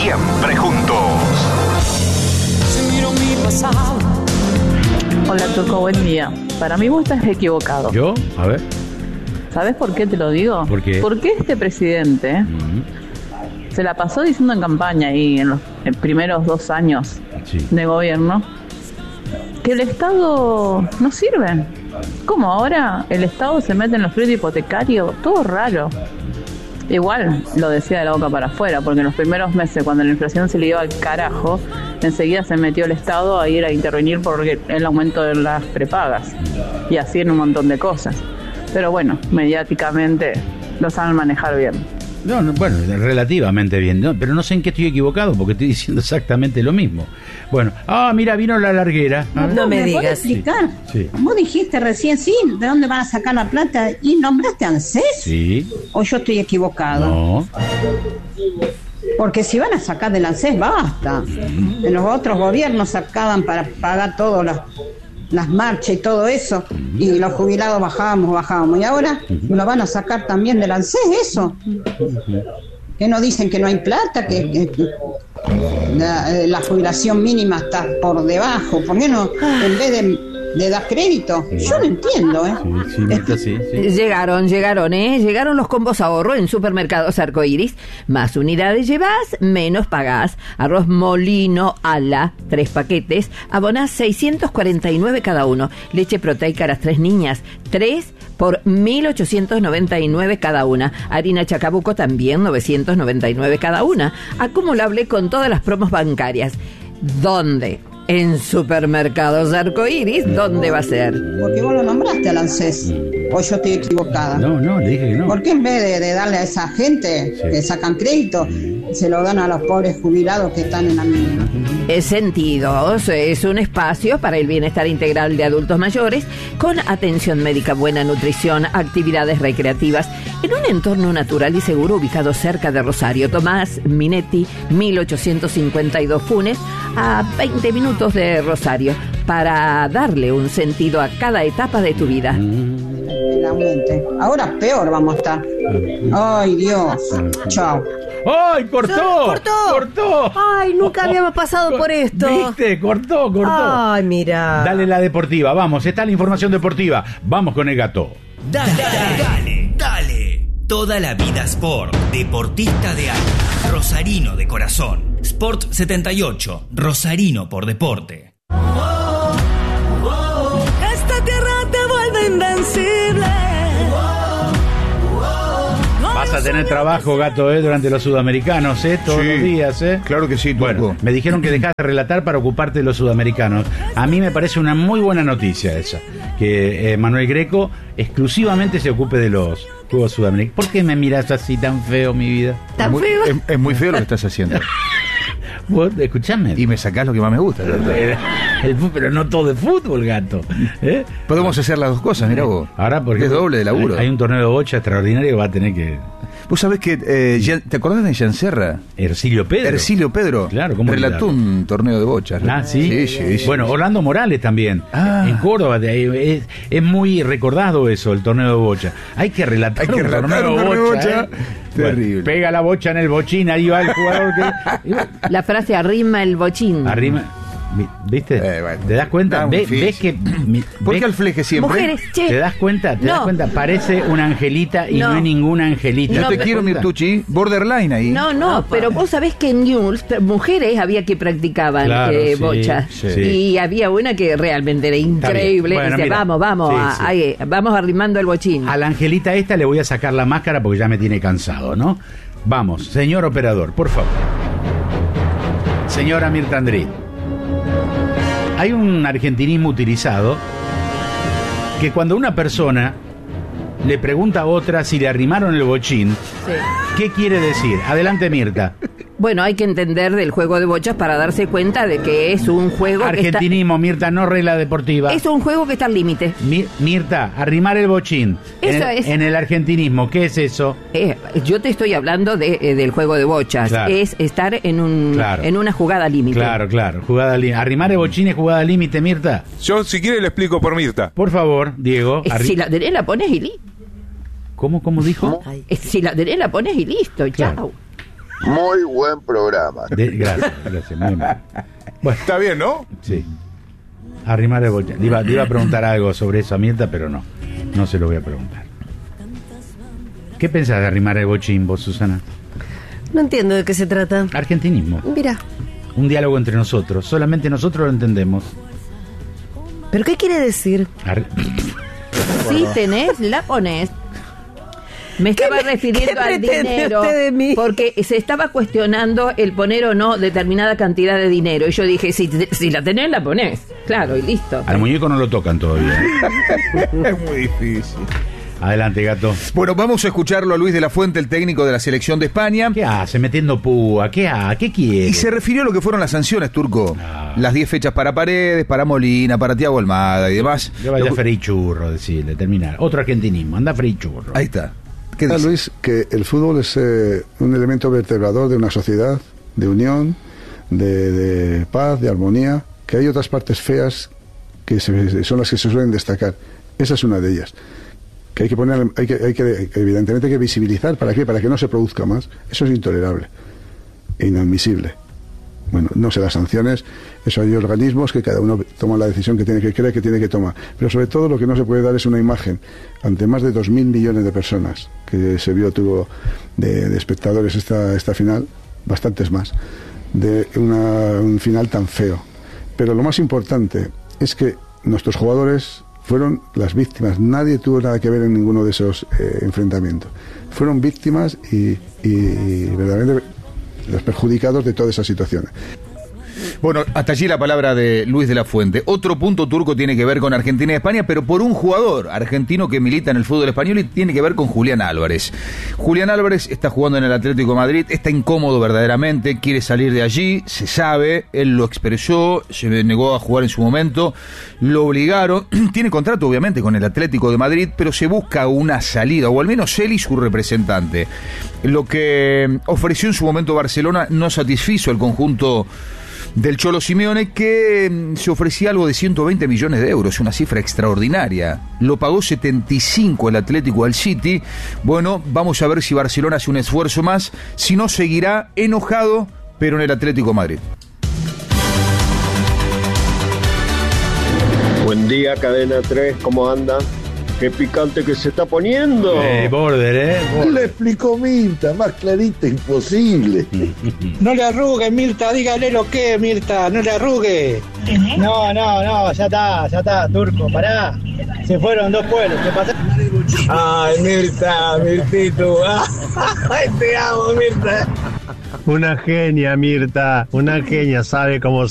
siempre juntos. Hola, Tuco, buen día. Para mí vos estás equivocado. ¿Yo? A ver. ¿Sabés por qué te lo digo? ¿Por qué? Porque este presidente se la pasó diciendo en campaña y en los primeros 2 años de gobierno que el Estado no sirve. ¿Cómo ahora el Estado se mete en los créditos hipotecarios? Todo raro. Igual lo decía de la boca para afuera, porque en los primeros meses, cuando la inflación se le iba al carajo, enseguida se metió el Estado a ir a intervenir por el aumento de las prepagas y así en un montón de cosas. Pero bueno, mediáticamente lo saben manejar bien. No, bueno, relativamente bien, ¿no? Pero no sé en qué estoy equivocado, porque estoy diciendo exactamente lo mismo. Bueno, mira, vino la larguera. No me digas. ¿Puedes explicar? Sí. Vos dijiste recién, sí, ¿de dónde van a sacar la plata? ¿Y nombraste a ANSES? Sí. ¿O yo estoy equivocado? No. Porque si van a sacar del ANSES, basta. En los otros gobiernos sacaban para pagar todas las marchas y todo eso, y los jubilados bajábamos, y ahora lo van a sacar también del ANSES, eso. Que no dicen que no hay plata, que la jubilación mínima está por debajo. ¿Por qué no, en vez de dar crédito? Yo no entiendo, Sí. Llegaron los combos ahorro en Supermercados Arcoiris. Más unidades llevas, menos pagás. Arroz Molino Ala, 3 paquetes, abonás 649 cada uno. Leche proteica a las 3 niñas, 3 por 1.899 cada una. Harina Chacabuco también 999 cada una. Acumulable con todas las promos bancarias. ¿Dónde? En Supermercados Arcoiris. ¿Dónde va a ser? Porque vos lo nombraste al ANSES. ¿O yo estoy equivocada? No, le dije que no. ¿Por qué en vez de darle a esa gente que sacan crédito, se lo dan a los pobres jubilados que están en la mínima? Sentidos es un espacio para el bienestar integral de adultos mayores, con atención médica, buena nutrición, actividades recreativas, en un entorno natural y seguro ubicado cerca de Rosario. Tomás Minetti, 1852 Funes, a 20 minutos de Rosario, para darle un sentido a cada etapa de tu vida. Ahora peor vamos a estar. Ay, Dios. Chao. ¡Ay, cortó! Ay, nunca habíamos pasado por esto. ¿Viste? Cortó. Ay, mira. Dale la deportiva, vamos, está la información deportiva. Vamos con el gato. Dale. Toda la vida Sport. Deportista de alma. Rosarino de corazón. Sport 78. Rosarino por deporte. Esta tierra te vuelve invencible. Vas a tener trabajo, gato, durante los sudamericanos, todos los días, Claro que sí, Tuco. Bueno, me dijeron que dejás de relatar para ocuparte de los sudamericanos. A mí me parece una muy buena noticia esa, que Manuel Greco exclusivamente se ocupe de los Juegos Sudamericanos. ¿Por qué me miras así tan feo, mi vida? ¿Tan feo? Es muy feo lo que estás haciendo. Vos, escuchame. Y me sacás lo que más me gusta. Pero no todo de fútbol, gato. Podemos hacer las dos cosas, mirá vos. Ahora, porque es doble de laburo. Hay un torneo de bocha extraordinario que va a tener que... Vos sabés que, ¿te acordás de Jean Serra? Ercilio Pedro. Claro, ¿cómo relató un torneo de bocha. ¿Sí? Sí. Bueno, Orlando Morales también. En Córdoba. Es muy recordado eso, el torneo de bocha. Hay que relatar un torneo de bocha. Terrible. Bueno, pega la bocha en el bochín, ahí va el jugador que... La frase arrima el bochín. Arrima... ¿Viste? Bueno, ¿Te das cuenta? ¿Ves que... ¿Por qué al fleje siempre? Mujeres, che. ¿Te das cuenta? ¿Te das cuenta? Parece una angelita y no es ninguna angelita. Yo te quiero, Mirtucci, borderline ahí. No, pero vos sabés que en News, mujeres había que practicaban bocha. Sí. Y había una que realmente era increíble. Bueno, dice, mira, vamos arrimando el bochín. A la angelita esta le voy a sacar la máscara porque ya me tiene cansado, ¿no? Vamos, señor operador, por favor. Señora Mirta Andrí. Hay un argentinismo utilizado que cuando una persona le pregunta a otra si le arrimaron el bochín, ¿qué quiere decir? Adelante, Mirta. Bueno, hay que entender del juego de bochas para darse cuenta de que es un juego argentinismo, Mirta, no regla deportiva. Es un juego que está al límite. Mirta, arrimar el bochín. Eso es. En el argentinismo, ¿qué es eso? Yo te estoy hablando del juego de bochas. Claro. Es estar en una jugada límite. Claro. Jugada límite. Arrimar el bochín es jugada límite, Mirta. Yo, si quiere, le explico por Mirta. Por favor, Diego. Si la tenés, la pones y listo. ¿Cómo dijo? Si la tenés, la pones y listo. Chao. Muy buen programa. Gracias, muy bien. Bueno, está bien, ¿no? Sí. Arrimar el bochín. Le iba a preguntar algo sobre eso a Mirta, pero no se lo voy a preguntar. ¿Qué pensás de arrimar el bochín vos, Susana? No entiendo de qué se trata. Argentinismo. Mira. Un diálogo entre nosotros. Solamente nosotros lo entendemos. ¿Pero qué quiere decir? Si tenés, la ponés. Me estaba refiriendo al dinero de mí? Porque se estaba cuestionando el poner o no determinada cantidad de dinero. Y yo dije, si la tenés, la ponés. Claro, y listo. Al muñeco no lo tocan todavía. Es muy difícil. Adelante, Gato. Bueno, vamos a escucharlo a Luis de la Fuente, el técnico de la selección de España. ¿Qué hace? Metiendo púa. ¿Qué quiere? Y se refirió a lo que fueron las sanciones, Turco. Las 10 fechas para Paredes, para Molina, para Thiago Almada y demás. Que vaya a freír churro, decirle, terminar. Otro argentinismo, anda a freír churro. Ahí está. ¿Qué dice? Luis, que el fútbol es un elemento vertebrador de una sociedad, de unión, de paz, de armonía, que hay otras partes feas que son las que se suelen destacar. Esa es una de ellas. Que hay que poner, evidentemente hay que visibilizar. ¿Para qué? Para que no se produzca más. Eso es intolerable e inadmisible. Bueno, no sé, las sanciones, eso hay organismos que cada uno toma la decisión que cree que tiene que tomar. Pero sobre todo lo que no se puede dar es una imagen ante más de 2.000 millones de personas que tuvo de espectadores esta final, bastantes más, de un final tan feo. Pero lo más importante es que nuestros jugadores fueron las víctimas. Nadie tuvo nada que ver en ninguno de esos enfrentamientos. Fueron víctimas y verdaderamente los perjudicados de toda esa situación. Bueno, hasta allí la palabra de Luis de la Fuente. Otro punto, Turco, tiene que ver con Argentina y España, pero por un jugador argentino que milita en el fútbol español y tiene que ver con Julián Álvarez. Julián Álvarez está jugando en el Atlético de Madrid, está incómodo verdaderamente, quiere salir de allí, se sabe, él lo expresó, se negó a jugar en su momento, lo obligaron, tiene contrato obviamente con el Atlético de Madrid, pero se busca una salida, o al menos él y su representante. Lo que ofreció en su momento Barcelona no satisfizo al conjunto del Cholo Simeone, que se ofrecía algo de 120 millones de euros, una cifra extraordinaria. Lo pagó 75 el Atlético al City. Bueno, vamos a ver si Barcelona hace un esfuerzo más, si no seguirá enojado, pero en el Atlético de Madrid. Buen día, Cadena 3, ¿cómo anda? ¡Qué picante que se está poniendo! Border. Le explicó Mirta, más clarita imposible. No le arrugue, Mirta, dígale lo que, Mirta, no le arrugue. No, ya está, Turco, pará. Se fueron 2 pueblos, ¿qué pasa? Ay, Mirtito, ay, te amo, Mirta. Una genia, Mirta, una genia, sabe cómo